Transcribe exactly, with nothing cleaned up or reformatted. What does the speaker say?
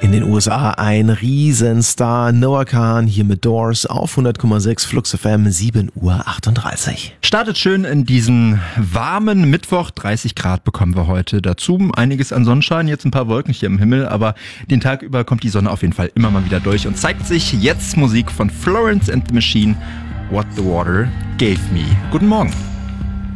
In den U S A ein Riesenstar, Noah Kahan, hier mit Doors auf hundert Komma sechs Flux F M, sieben Uhr achtunddreißig. Startet schön in diesen warmen Mittwoch, dreißig Grad bekommen wir heute dazu. Einiges an Sonnenschein, jetzt ein paar Wolken hier im Himmel, aber den Tag über kommt die Sonne auf jeden Fall immer mal wieder durch und zeigt sich jetzt Musik von Florence and the Machine, What the Water Gave Me. Guten Morgen.